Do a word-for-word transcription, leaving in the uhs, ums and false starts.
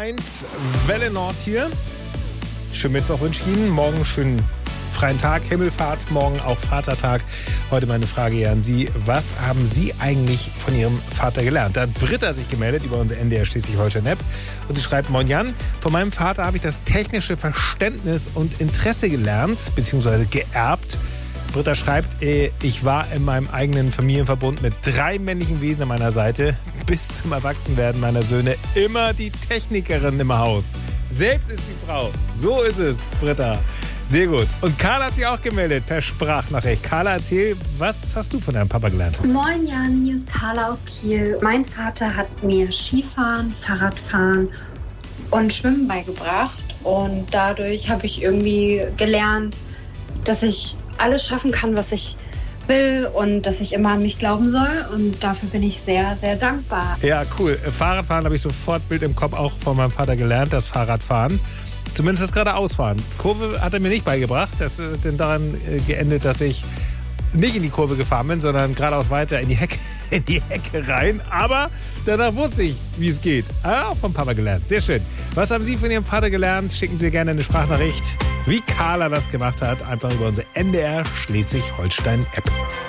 eins, Welle Nord hier. Schönen Mittwoch wünsche ich Ihnen. Morgen schönen freien Tag, Himmelfahrt, morgen auch Vatertag. Heute meine Frage hier an Sie. Was haben Sie eigentlich von Ihrem Vater gelernt? Da hat Britta sich gemeldet über unsere N D R Schleswig-Holstein-App. Und sie schreibt, Moin Jan, von meinem Vater habe ich das technische Verständnis und Interesse gelernt, beziehungsweise geerbt. Britta schreibt, ich war in meinem eigenen Familienverbund mit drei männlichen Wesen an meiner Seite. Bis zum Erwachsenwerden meiner Söhne immer die Technikerin im Haus. Selbst ist die Frau. So ist es, Britta. Sehr gut. Und Carla hat sich auch gemeldet per Sprachnachricht. Carla, erzähl, was hast du von deinem Papa gelernt? Moin Jan, hier ist Carla aus Kiel. Mein Vater hat mir Skifahren, Fahrradfahren und Schwimmen beigebracht. Und dadurch habe ich irgendwie gelernt, dass ich alles schaffen kann, was ich will und dass ich immer an mich glauben soll. Und dafür bin ich sehr, sehr dankbar. Ja, cool. Fahrradfahren habe ich sofort Bild im Kopf auch von meinem Vater gelernt, das Fahrradfahren. Zumindest das geradeausfahren. Kurve hat er mir nicht beigebracht. Das ist dann daran geendet, dass ich nicht in die Kurve gefahren bin, sondern geradeaus weiter in die Hecke, in die Hecke rein. Aber danach wusste ich, wie es geht. Ah, auch vom Papa gelernt. Sehr schön. Was haben Sie von Ihrem Vater gelernt? Schicken Sie mir gerne eine Sprachnachricht, wie Carla das gemacht hat. Einfach über unsere N D R Schleswig-Holstein-App.